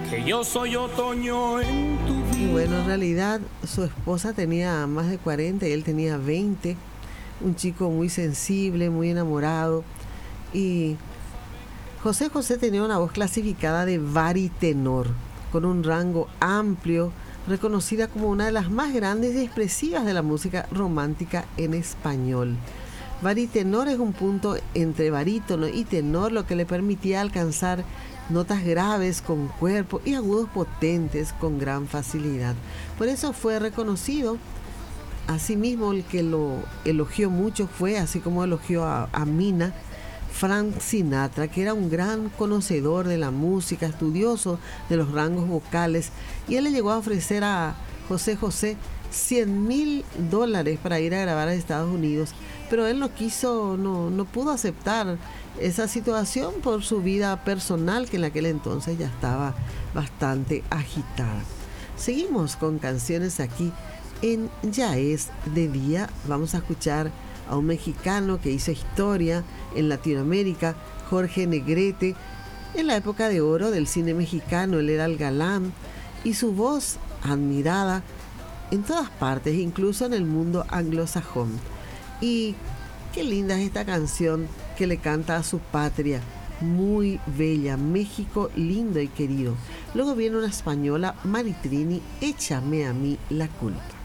que yo soy otoño en tu vida. Y bueno, en realidad su esposa tenía más de 40 y él tenía 20. Un chico muy sensible, muy enamorado. Y José José tenía una voz clasificada de baritenor, con un rango amplio, reconocida como una de las más grandes y expresivas de la música romántica en español. Baritenor es un punto entre barítono y tenor, lo que le permitía alcanzar notas graves con cuerpo y agudos potentes con gran facilidad. Por eso fue reconocido. Asimismo, el que lo elogió mucho fue, así como elogió a Mina, Frank Sinatra, que era un gran conocedor de la música, estudioso de los rangos vocales, y él le llegó a ofrecer a José José $100,000 para ir a grabar a Estados Unidos, pero él no quiso, no pudo aceptar esa situación por su vida personal, que en aquel entonces ya estaba bastante agitada. Seguimos con canciones aquí en Ya es de día. Vamos a escuchar a un mexicano que hizo historia en Latinoamérica, Jorge Negrete. En la época de oro del cine mexicano, él era el galán y su voz admirada en todas partes, incluso en el mundo anglosajón. Y qué linda es esta canción que le canta a su patria, muy bella, México lindo y querido. Luego viene una española, Maritrini, Échame a mí la culpa.